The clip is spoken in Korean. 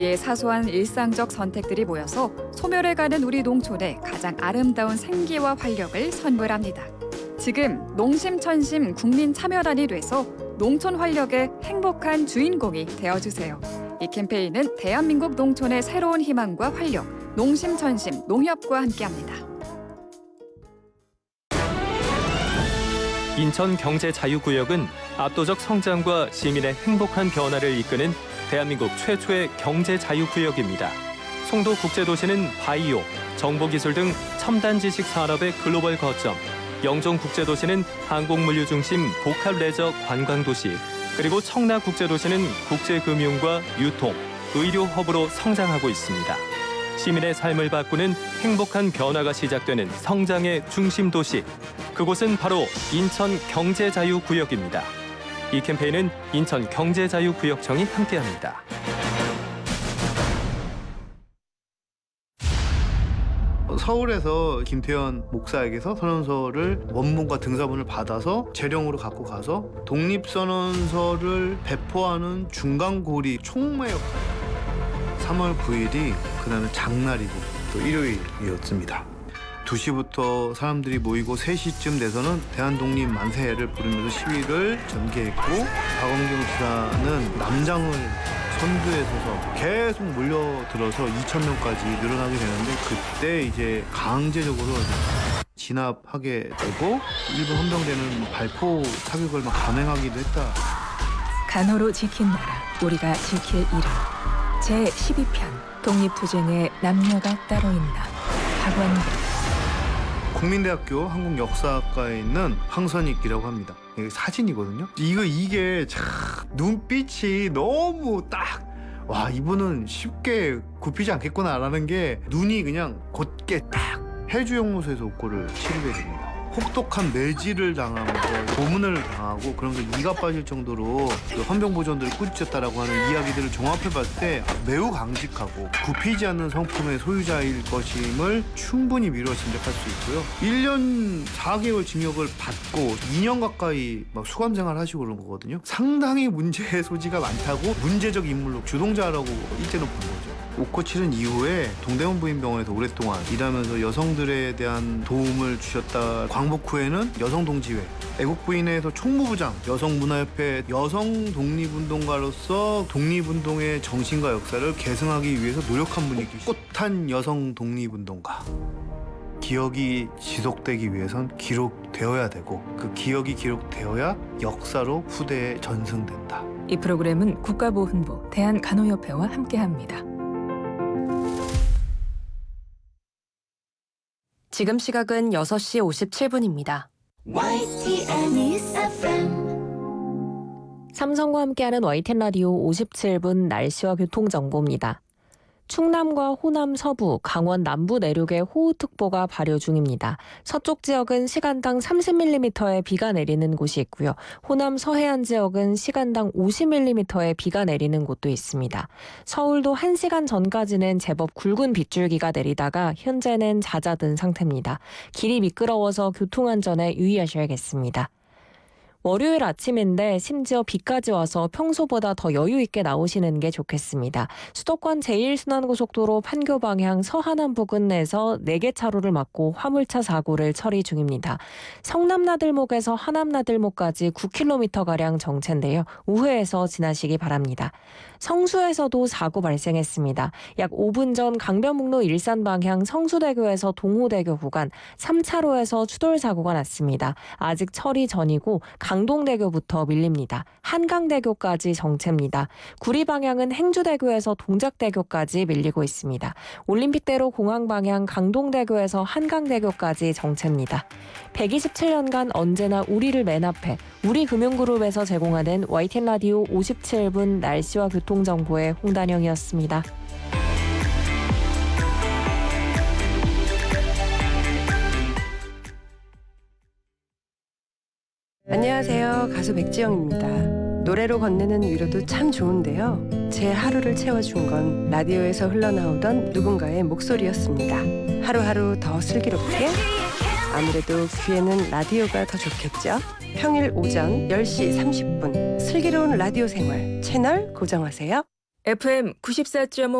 의 사소한 일상적 선택들이 모여서 소멸해가는 우리 농촌의 가장 아름다운 생기와 활력을 선물합니다. 지금 농심천심 국민참여단이 돼서 농촌 활력의 행복한 주인공이 되어주세요. 이 캠페인은 대한민국 농촌의 새로운 희망과 활력, 농심천심 농협과 함께합니다. 인천경제자유구역은 압도적 성장과 시민의 행복한 변화를 이끄는 대한민국 최초의 경제자유구역입니다. 송도국제도시는 바이오, 정보기술 등 첨단 지식 산업의 글로벌 거점, 영종국제도시는 항공물류 중심 복합 레저 관광도시, 그리고 청라국제도시는 국제금융과 유통, 의료 허브로 성장하고 있습니다. 시민의 삶을 바꾸는 행복한 변화가 시작되는 성장의 중심 도시, 그곳은 바로 인천경제자유구역입니다. 이 캠페인은 인천경제자유구역청이 함께합니다. 서울에서 김태현 목사에게서 선언서를 원문과 등사본을 받아서 재령으로 갖고 가서 독립선언서를 배포하는 중간고리 총매 역할. 3월 9일이 그다음에 장날이고 또 일요일이었습니다. 2시부터 사람들이 모이고 3시쯤 돼서는 대한독립 만세를 부르면서 시위를 전개했고, 박원경 지사는 남장을 선두에 서서 계속 몰려들어서 2,000명까지 늘어나게 되는데, 그때 이제 강제적으로 진압하게 되고 일본 헌병대는 발포 사격을 막 감행하기도 했다. 간호로 지킨 나라, 우리가 지킬 이름. 제12편 독립투쟁에 남녀가 따로 있나. 박원경. 국민대학교 한국역사학과에 있는 황선익이라고 합니다. 이게 사진이거든요. 이게 참 눈빛이 너무 딱, 와, 이분은 쉽게 굽히지 않겠구나라는 게, 눈이 그냥 곧게 딱 해주영무소에서 옥고를 치르게 됩니다. 혹독한 매질을 당하면서 고문을 당하고, 그런 게 이가 빠질 정도로 그 헌병보존들을 꾸짖었다라고 하는 이야기들을 종합해봤을 때 매우 강직하고 굽히지 않는 성품의 소유자일 것임을 충분히 미루어 짐작할 수 있고요. 1년 4개월 징역을 받고 2년 가까이 막 수감생활 하시고 그런 거거든요. 상당히 문제의 소지가 많다고, 문제적 인물로 주동자라고 일제는 본 거죠. 옥고 치른 이후에 동대문 부인병원에서 오랫동안 일하면서 여성들에 대한 도움을 주셨다. 광복 후에는 여성동지회, 애국부인회에서 총무부장, 여성문화협회 여성 독립운동가로서 독립운동의 정신과 역사를 계승하기 위해서 노력한 분이 계시죠. 꽃한 여성 독립운동가. 기억이 지속되기 위해선 기록되어야 되고, 그 기억이 기록되어야 역사로 후대에 전승된다. 이 프로그램은 국가보훈부, 대한간호협회와 함께합니다. 지금 시각은 6시 57분입니다. 삼성과 함께하는 YTN 라디오 57분 날씨와 교통정보입니다. 충남과 호남 서부, 강원 남부 내륙에 호우특보가 발효 중입니다. 서쪽 지역은 시간당 30mm의 비가 내리는 곳이 있고요. 호남 서해안 지역은 시간당 50mm의 비가 내리는 곳도 있습니다. 서울도 1시간 전까지는 제법 굵은 빗줄기가 내리다가 현재는 잦아든 상태입니다. 길이 미끄러워서 교통안전에 유의하셔야겠습니다. 월요일 아침인데 심지어 비까지 와서 평소보다 더 여유 있게 나오시는 게 좋겠습니다. 수도권 제1순환고속도로 판교 방향 서하남 부근에서 4개 차로를 막고 화물차 사고를 처리 중입니다. 성남나들목에서 하남나들목까지 9km가량 정체인데요. 우회해서 지나시기 바랍니다. 성수에서도 사고 발생했습니다. 약 5분 전 강변북로 일산 방향 성수대교에서 동호대교 구간 3차로에서 추돌 사고가 났습니다. 아직 처리 전이고 강동대교부터 밀립니다. 한강대교까지 정체입니다. 구리 방향은 행주대교에서 동작대교까지 밀리고 있습니다. 올림픽대로 공항 방향 강동대교에서 한강대교까지 정체입니다. 127년간 언제나 우리를 맨 앞에 우리금융그룹에서 제공하는 YTN 라디오 57분 날씨와 교통정보의 홍단영이었습니다. 안녕하세요. 가수 백지영입니다. 노래로 건네는 위로도 참 좋은데요. 제 하루를 채워준 건 라디오에서 흘러나오던 누군가의 목소리였습니다. 하루하루 더 슬기롭게, 아무래도 귀에는 라디오가 더 좋겠죠? 평일 오전 10시 30분 슬기로운 라디오 생활 채널 고정하세요. FM 94.5